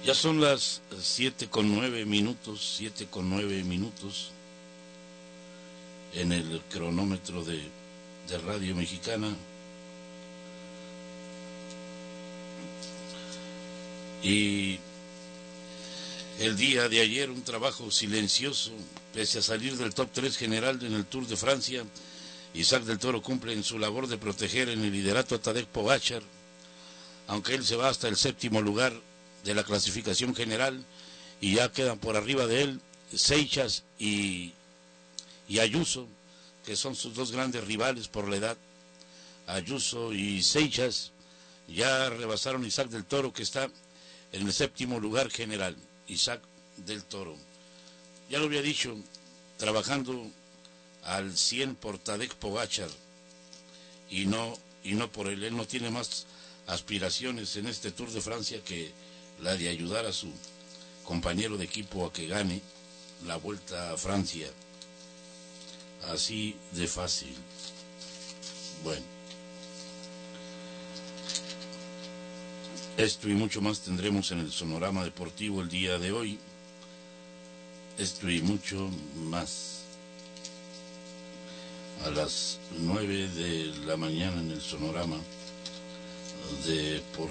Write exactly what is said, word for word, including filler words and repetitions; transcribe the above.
Ya son las siete con nueve minutos, siete con nueve minutos en el cronómetro de, de Radio Mexicana. Y el día de ayer un trabajo silencioso, pese a salir del top tres general en el Tour de Francia. Isaac del Toro cumple en su labor de proteger en el liderato a Tadej Pogačar, aunque él se va hasta el séptimo lugar de la clasificación general y ya quedan por arriba de él Seixas y, y Ayuso, que son sus dos grandes rivales por la edad. Ayuso y Seixas ya rebasaron a Isaac del Toro, que está en el séptimo lugar general. Isaac del Toro, ya lo había dicho, trabajando al cien por Tadej Pogačar y no, y no por él. Él no tiene más aspiraciones en este Tour de Francia que la de ayudar a su compañero de equipo a que gane la Vuelta a Francia. Así de fácil. Bueno, esto y mucho más tendremos en el Sonorama Deportivo el día de hoy. Esto y mucho más a las nueve de la mañana en el Sonorama Deportivo.